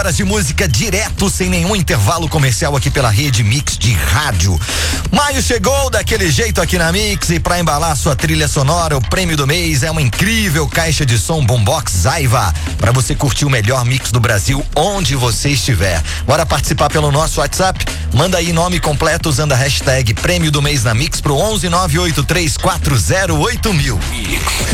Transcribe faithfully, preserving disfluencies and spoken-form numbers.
Horas de música direto, sem nenhum intervalo comercial aqui pela Rede Mix de rádio. Maio chegou daquele jeito aqui na Mix e pra embalar sua trilha sonora, o prêmio do mês é uma incrível caixa de som Boombox Aiva, pra você curtir o melhor mix do Brasil onde você estiver. Bora participar pelo nosso WhatsApp? Manda aí nome completo usando a hashtag prêmio do mês na Mix pro onze nove oito três quatro zero oito mil.